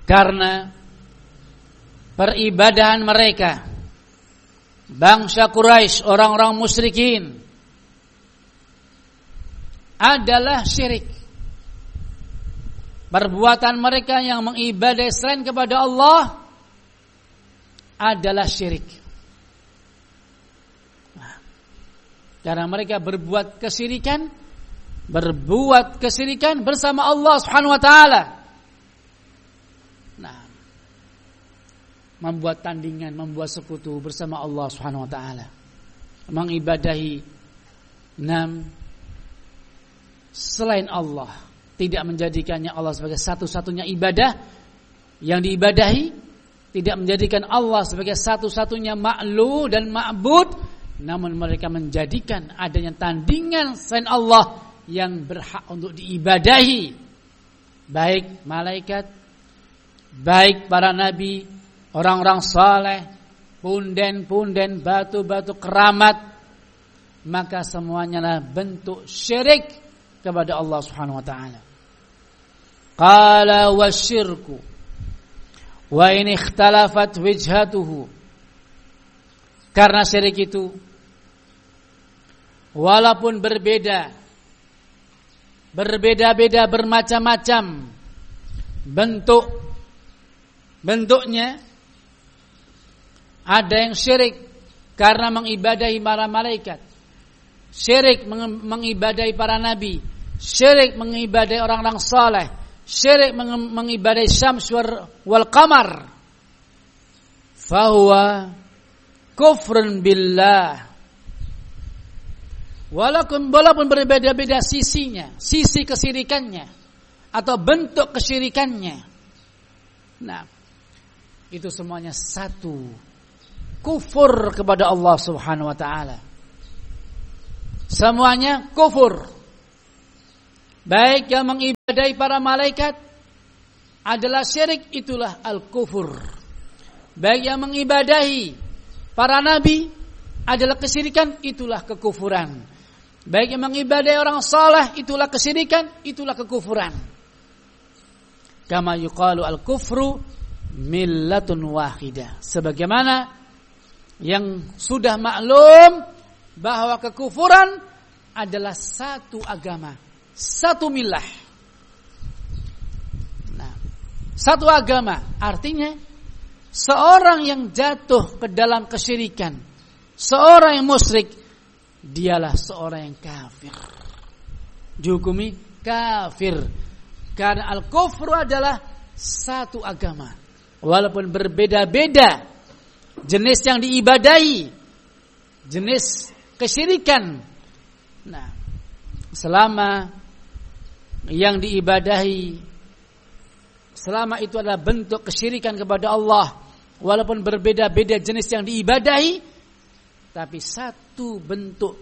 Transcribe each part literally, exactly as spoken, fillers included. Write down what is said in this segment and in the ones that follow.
Karena peribadahan mereka, bangsa Quraisy, orang-orang musyrikin, adalah syirik. Perbuatan mereka yang mengibadai selain kepada Allah adalah syirik. Nah, karena mereka berbuat kesyirikan, berbuat kesyirikan bersama Allah Subhanahu wa taala. Nah, membuat tandingan, membuat sekutu bersama Allah Subhanahu wa taala. Mengibadahi enam selain Allah, tidak menjadikannya Allah sebagai satu-satunya ibadah yang diibadahi, tidak menjadikan Allah sebagai satu-satunya ma'lu dan ma'bud, namun mereka menjadikan adanya tandingan selain Allah yang berhak untuk diibadahi, baik malaikat, baik para nabi, orang-orang saleh, punden-punden, batu-batu keramat, maka semuanya adalah bentuk syirik kepada Allah Subhanahu wa taala. Qala wasyirku wa in ikhtalafat wijhatuhu. Karena syirik itu walaupun berbeda, berbeda-beda, bermacam-macam bentuk bentuknya, ada yang syirik karena mengibadahi para malaikat, syirik mengibadahi para nabi, syirik mengibadahi orang-orang saleh, syirik mengibadahi syams wal qamar, fahuwa kufrun billah. Walaupun walaupun berbeda-beda sisinya, sisi kesyirikannya atau bentuk kesyirikannya. Nah, itu semuanya satu, kufur kepada Allah Subhanahu wa taala. Semuanya kufur. Baik yang mengibadahi para malaikat adalah syirik, itulah al-kufur. Baik yang mengibadahi para nabi adalah kesyirikan, itulah kekufuran. Baik yang mengibadahi orang saleh, itulah kesyirikan, itulah kekufuran. Kama yuqalu al-kufru millatun wahidah. Sebagaimana yang sudah maklum bahwa kekufuran adalah satu agama, satu milah. Nah, satu agama artinya seorang yang jatuh ke dalam kesyirikan, seorang yang musyrik, dialah seorang yang kafir, dihukumi kafir. Karena al-kufru adalah satu agama, walaupun berbeda-beda jenis yang diibadahi, jenis kesyirikan. Nah, selama yang diibadahi, selama itu adalah bentuk kesyirikan kepada Allah, walaupun berbeda-beda jenis yang diibadahi, tapi satu bentuk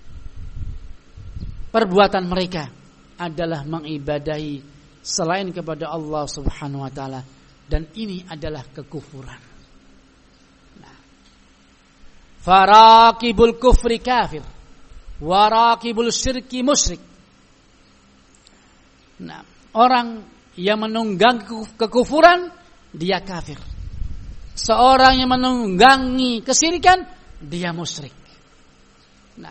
perbuatan mereka adalah mengibadahi selain kepada Allah Subhanahu wa taala, dan ini adalah kekufuran. Nah, faraqibul kufri kafir, waraqibul syirki musyrik. Nah, orang yang menunggang kekufuran, dia kafir. Seorang yang menunggangi kesyirikan, dia musyrik. Nah,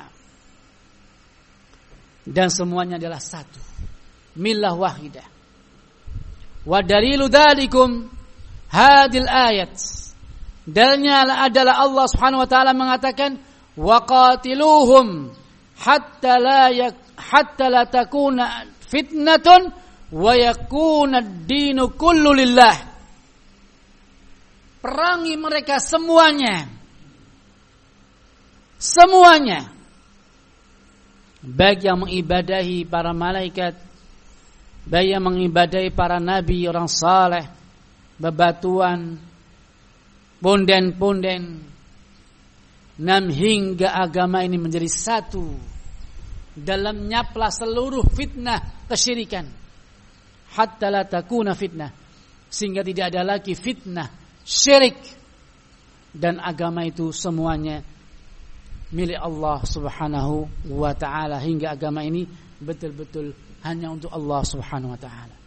dan semuanya adalah satu, millah wahidah. Wa dalilu dzalikum hadil ayat. Dalilnya adalah Allah Subhanahu wa taala mengatakan wa qatiluhum hatta la yak, hatta la takuna fitnatun wa yakuna ad-dinu kullu lillah. Perangi mereka semuanya. Semuanya. Baik yang mengibadahi para malaikat, baik yang mengibadahi para nabi, orang saleh, bebatuan, punden-punden, nam hingga agama ini menjadi satu. Dalamnya pula seluruh fitnah kesyirikan, hatta la takuna fitnah, sehingga tidak ada lagi fitnah syirik, dan agama itu semuanya milik Allah Subhanahu wa ta'ala, hingga agama ini betul-betul hanya untuk Allah Subhanahu wa ta'ala.